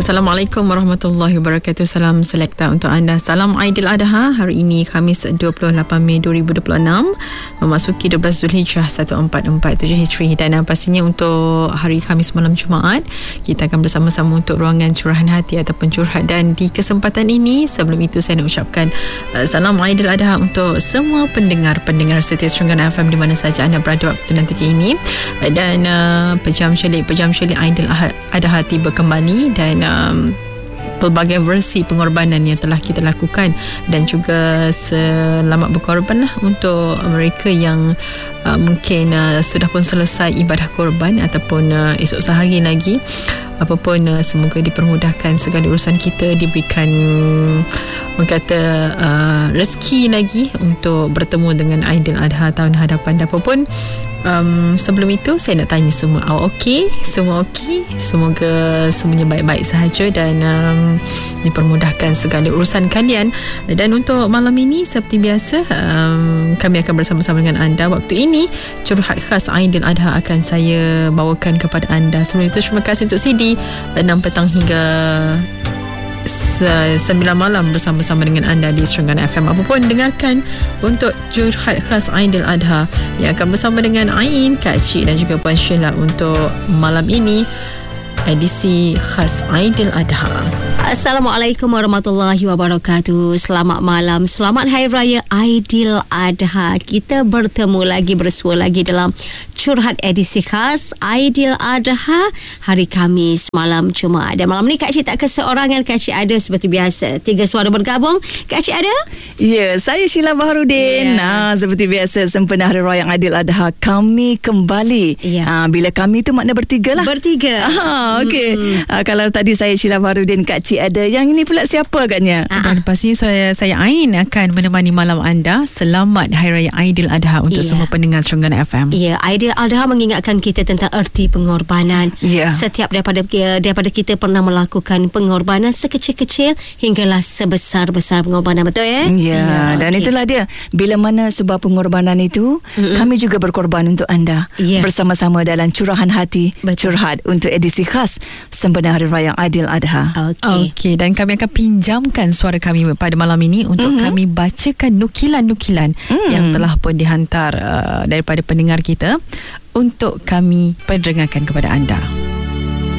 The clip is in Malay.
Assalamualaikum warahmatullahi wabarakatuh. Salam selekta untuk anda. Salam Aidiladha. Hari ini Khamis 28 Mei 2026 memasuki 12 Zulhijjah 1447 Hijri. Dan pastinya untuk hari Khamis malam Jumaat kita akan bersama-sama untuk ruangan curahan hati ataupun curhat. Dan di kesempatan ini, sebelum itu saya nak ucapkan salam Aidiladha untuk semua pendengar setia Terengganu FM di mana saja anda berada waktu nanti ke ini. Dan pejam syelik Aidiladha tiba kembali. Dan pelbagai versi pengorbanan yang telah kita lakukan, dan juga selamat berkorban lah untuk mereka yang mungkin sudah pun selesai ibadah korban ataupun esok sehari lagi. Apapun, semoga dipermudahkan segala urusan kita, diberikan orang kata rezeki lagi untuk bertemu dengan Aidiladha tahun hadapan. Dan apapun, sebelum itu saya nak tanya semua, okey? Semua okey? Semoga semuanya baik-baik sahaja dan dipermudahkan segala urusan kalian. Dan untuk malam ini seperti biasa, kami akan bersama-sama dengan anda. Waktu ini curhat khas Aidiladha akan saya bawakan kepada anda. Sebelum itu, terima kasih untuk CD 6 petang hingga 9 malam bersama-sama dengan anda di Terengganu FM. Apapun, dengarkan untuk curhat khas Aidiladha yang akan bersama dengan Ain, Kak Cik dan juga Puan Sheila untuk malam ini, edisi khas Aidiladha. Assalamualaikum warahmatullahi wabarakatuh. Selamat malam, selamat Hari Raya Aidiladha. Kita bertemu lagi, bersua lagi dalam curhat edisi khas Aidiladha hari Khamis malam Jumaat. Dan malam ni Kak Cik tak keseorangan, Kak Cik ada seperti biasa 3 suara bergabung. Kak Cik ada? Ya, saya Sheila Baharudin. Seperti biasa, sempena Hari Raya Aidiladha kami kembali. Bila kami tu makna bertiga lah. Bertiga. Okey. Kalau tadi saya Sheila Baharudin, Kak Cik ada. Yang ini pula siapa agaknya? Dan pastinya saya Ain akan menemani malam anda. Selamat Hari Raya Aidiladha untuk semua pendengar Terengganu FM. Ya, Aidiladha mengingatkan kita tentang erti pengorbanan. Setiap daripada kita pernah melakukan pengorbanan sekecil-kecil hinggalah sebesar-besar pengorbanan. Betul ya? Ya, dan itulah dia. Bila mana sebuah pengorbanan itu, kami juga berkorban untuk anda. Bersama-sama dalam curahan hati. Curhat untuk edisi khas sempena Hari Raya Aidiladha. Okey, dan kami akan pinjamkan suara kami pada malam ini untuk kami bacakan nukilan-nukilan yang telah pun dihantar daripada pendengar kita untuk kami perdengarkan kepada anda.